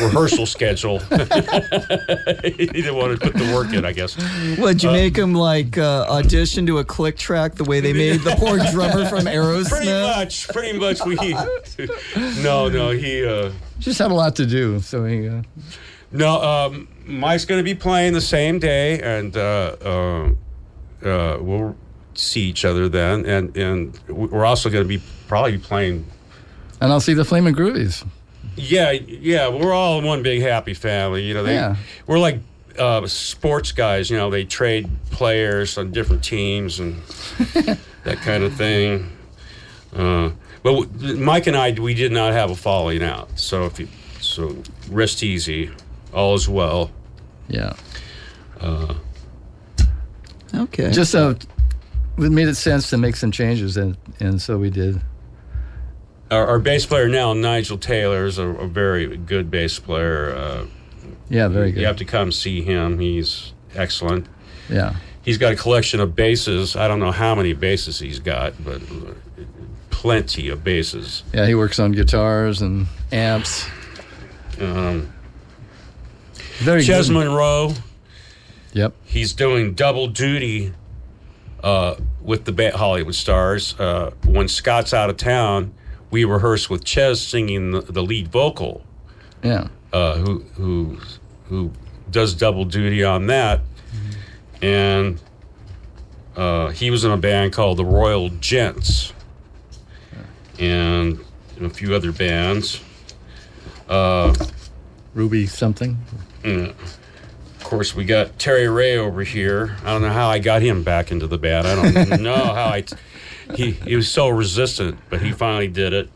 rehearsal schedule. He didn't want to put the work in, I guess. Would you make him like audition to a click track the way they made the poor drummer from Aerosmith? Pretty much. He just had a lot to do, so he. Mike's going to be playing the same day, and we'll see each other then, and we're also going to be probably playing. And I'll see the Flamin' Groovies. Yeah, we're all one big happy family. You know, we're like sports guys. You know, they trade players on different teams and that kind of thing. But Mike and I, we did not have a falling out. So rest easy, all is well. Yeah. Okay. Just it made sense to make some changes, and so we did. Our bass player now, Nigel Taylor, is a very good bass player. Very good. You have to come see him. He's excellent. Yeah. He's got a collection of basses. I don't know how many basses he's got, but plenty of basses. Yeah, he works on guitars and amps. Very Ches good. Monroe. Yep. He's doing double duty with the Hollywood Stars. When Scott's out of town, we rehearse with Ches singing the lead vocal. Yeah. Who does double duty on that. And he was in a band called the Royal Gents. And a few other bands. Ruby something. Of course, we got Terry Ray over here. I don't know how I got him back into the band. I don't know how he was so resistant, but he finally did it.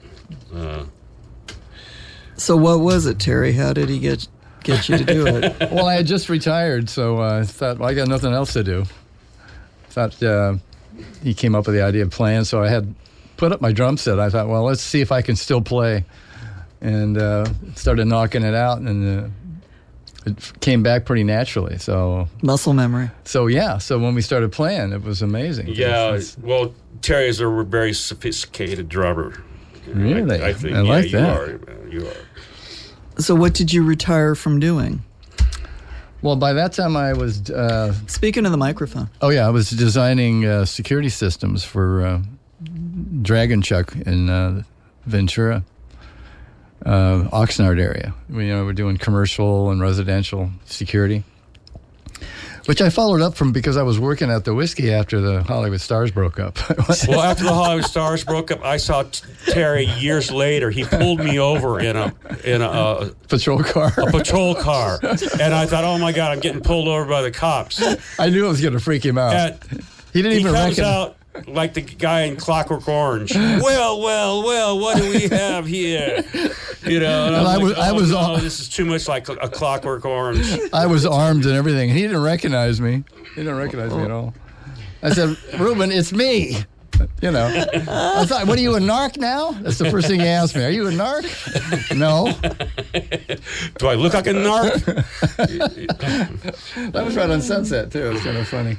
So what was it, Terry? How did he get you to do it? Well, I had just retired, so I thought, I got nothing else to do. Thought he came up with the idea of playing, so I had put up my drum set. I thought, well, let's see if I can still play, and started knocking it out, and it came back pretty naturally. So muscle memory. So when we started playing, it was amazing. Yeah, well, Terry is a very sophisticated drummer. Really? I think I like that. You are. So what did you retire from doing? Well, by that time I was... Speaking of the microphone. Oh, yeah, I was designing security systems for Dragon Chuck in Ventura, Oxnard area. We're doing commercial and residential security, which I followed up from because I was working at the Whiskey after the Hollywood Stars broke up. Well, after the Hollywood Stars broke up, I saw Terry years later. He pulled me over in a patrol car. And I thought, oh my God, I'm getting pulled over by the cops. I knew I was going to freak him out. He didn't even recognize. He comes out like the guy in Clockwork Orange. Well, what do we have here? You know, and I was this is too much like a Clockwork Orange. I was armed and everything. He didn't recognize me. He didn't recognize me at all. I said, Ruben, it's me. You know. I thought, what are you, a narc now? That's the first thing he asked me. Are you a narc? No. Do I look like a narc? That was right on Sunset, too. It was kind of funny.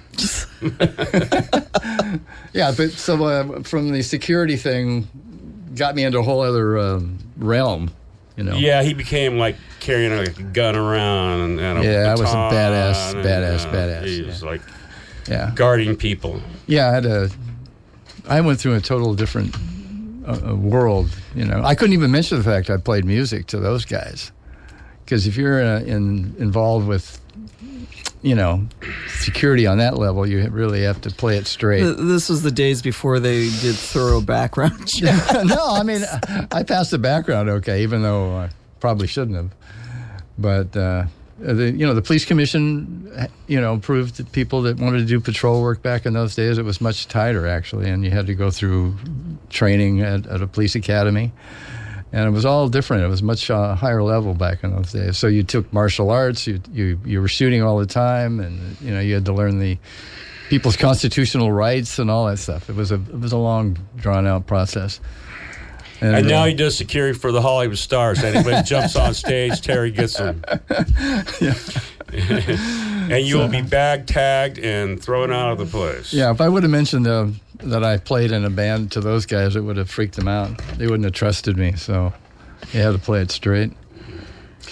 Yeah, but so from the security thing, got me into a whole other realm, you know. Yeah, he became like carrying a gun around and a baton. I was a badass. He was like guarding people. Yeah, I went through a total different world, you know. I couldn't even mention the fact I played music to those guys. Because if you're involved with, you know, security on that level, you really have to play it straight. This was the days before they did thorough background checks. No, I mean, I passed the background okay, even though I probably shouldn't have. But, the police commission, proved that people that wanted to do patrol work back in those days, it was much tighter, actually, and you had to go through training at a police academy. And it was all different. It was much higher level back in those days. So you took martial arts. You were shooting all the time, and you had to learn the people's constitutional rights and all that stuff. It was a long, drawn out process. And now he does security for the Hollywood Stars. Anybody jumps on stage, Terry gets them. And you will be bag tagged and thrown out of the place. Yeah, if I would have mentioned that I played in a band to those guys, it would have freaked them out. They wouldn't have trusted me, so you had to play it straight.